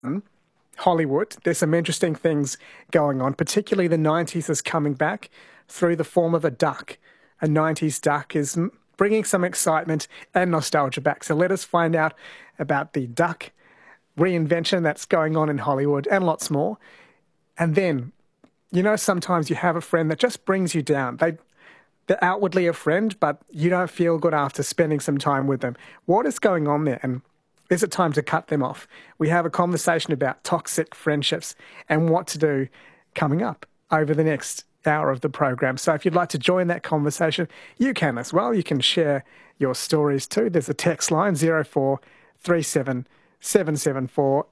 Hollywood, there's some interesting things going on, particularly the 90s is coming back through the form of a duck. A 90s duck is bringing some excitement and nostalgia back. So let us find out about the duck reinvention that's going on in Hollywood and lots more. And then, you know, sometimes you have a friend that just brings you down. They're outwardly a friend, but you don't feel good after spending some time with them. What is going on there? And is it time to cut them off? We have a conversation about toxic friendships and what to do coming up over the next hour of the program. So if you'd like to join that conversation, you can as well. You can share your stories too. There's a text line 0437 774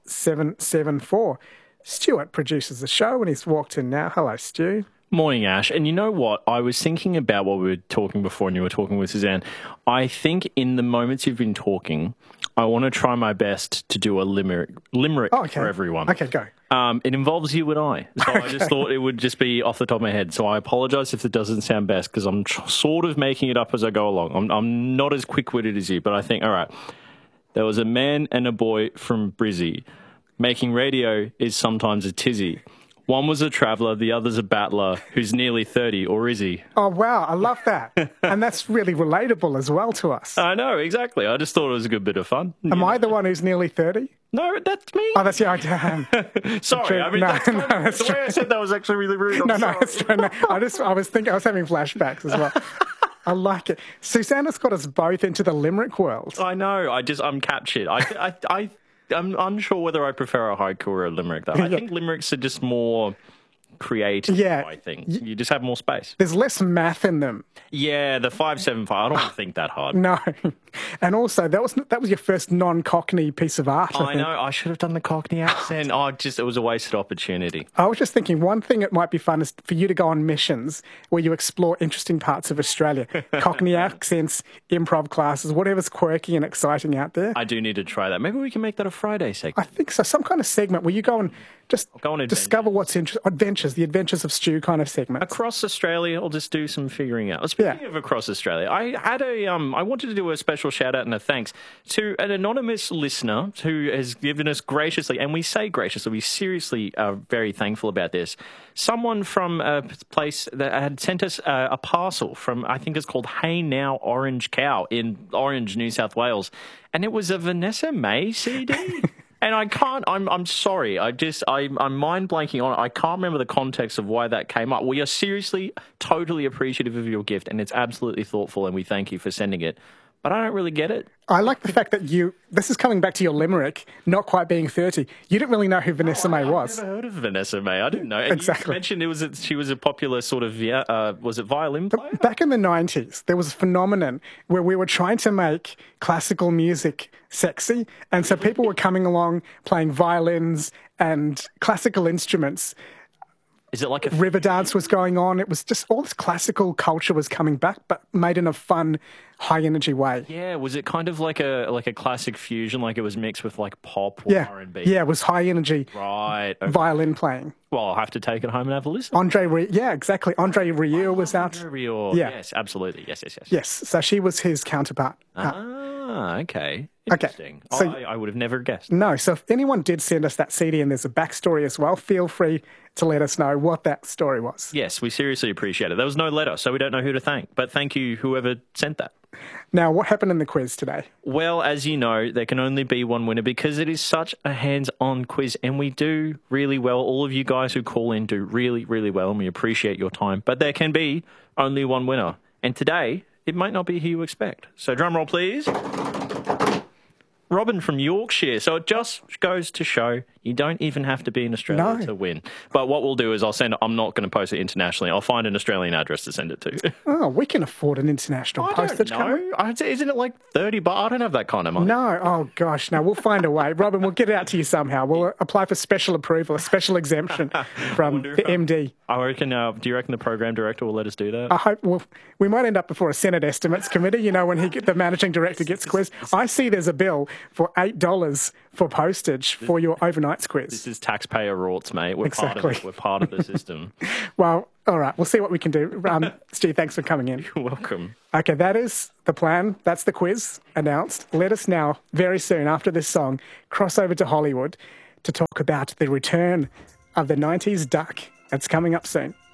774. Stuart produces the show and he's walked in now. Hello, Stu. Morning, Ash. And you know what? I was thinking about what we were talking before and you were talking with Suzanne. I think in the moments you've been talking, I want to try my best to do a limerick for everyone. Okay, go. It involves you and I. So I just thought it would just be off the top of my head. So I apologise if it doesn't sound best because I'm sort of making it up as I go along. I'm not as quick-witted as you, but I think, all right, there was a man and a boy from Brizzy. Making radio is sometimes a tizzy. One was a traveller, the other's a battler who's nearly 30, or is he? Oh, wow, I love that. And that's really relatable as well to us. I know, exactly. I just thought it was a good bit of fun. Am I the one who's nearly 30? No, that's me. Oh, that's yeah. Sorry, I mean, that's the way I said that was actually really rude. No, that's true. No, I was having flashbacks as well. I like it. Susanna's got us both into the limerick world. I know. I'm captured. I'm unsure whether I prefer a haiku or a limerick, though. I think limericks are just more creative, I think. You just have more space. There's less math in them. Yeah, the 575, I don't think that hard. No. And also, that was your first non-Cockney piece of art. I know, I should have done the Cockney accent. It was a wasted opportunity. I was just thinking, one thing that might be fun is for you to go on missions where you explore interesting parts of Australia. Cockney accents, improv classes, whatever's quirky and exciting out there. I do need to try that. Maybe we can make that a Friday segment. I think so. Some kind of segment where you go and just discover what's interesting. The Adventures of Stu kind of segment. Across Australia, I'll just do some figuring out. Speaking of across Australia, I had I wanted to do a special shout out and a thanks to an anonymous listener who has given us graciously, and we say graciously, we seriously are very thankful about this. Someone from a place that had sent us a parcel from, I think it's called Hey Now Orange Cow in Orange, New South Wales. And it was a Vanessa May CD. And I'm sorry, I'm mind blanking on it. I can't remember the context of why that came up. We are seriously totally appreciative of your gift and it's absolutely thoughtful and we thank you for sending it. But I don't really get it. I like the fact that this is coming back to your limerick, not quite being 30. You didn't really know who Vanessa May was. I've never heard of Vanessa May. I didn't know. And exactly. You mentioned she was a popular sort of, was it violin player? Back in the 90s, there was a phenomenon where we were trying to make classical music sexy. And so people were coming along playing violins and classical instruments. Is it like a river dance was going on? It was just all this classical culture was coming back, but made in a fun, high energy way. Yeah, was it kind of like a classic fusion, like it was mixed with like pop or R&B? Yeah, it was high energy. Right. Okay. Violin playing. Well, I'll have to take it home and have a listen. Andre Rieu was out. Andre Rieu. Yeah. Yes, absolutely. Yes. Yes, so she was his counterpart. Okay. Interesting. Okay. So, I would have never guessed. No, so if anyone did send us that CD and there's a backstory as well, feel free to let us know what that story was. Yes, we seriously appreciate it. There was no letter, so we don't know who to thank. But thank you, whoever sent that. Now, what happened in the quiz today? Well, as you know, there can only be one winner because it is such a hands-on quiz and we do really well. All of you guys who call in do really, really well and we appreciate your time. But there can be only one winner. And today, it might not be who you expect. So drum roll, please. Robin from Yorkshire. So it just goes to show you don't even have to be in Australia to win. But what we'll do is I'm not going to post it internationally. I'll find an Australian address to send it to. Oh, we can afford an international postage. Isn't it like $30? I don't have that kind of money. No. Oh, gosh. No, we'll find a way. Robin, we'll get it out to you somehow. We'll apply for special approval, a special exemption from the MD. I reckon, do you reckon the program director will let us do that? I hope. We might end up before a Senate Estimates Committee, when the managing director gets quizzed. I see there's a bill for $8 for postage for your overnights quiz. This is taxpayer rorts, mate. We're part of it. We're part of the system. Well, all right. We'll see what we can do. Stu, thanks for coming in. You're welcome. Okay, that is the plan. That's the quiz announced. Let us now, very soon after this song, cross over to Hollywood to talk about the return of the 90s duck. That's coming up soon.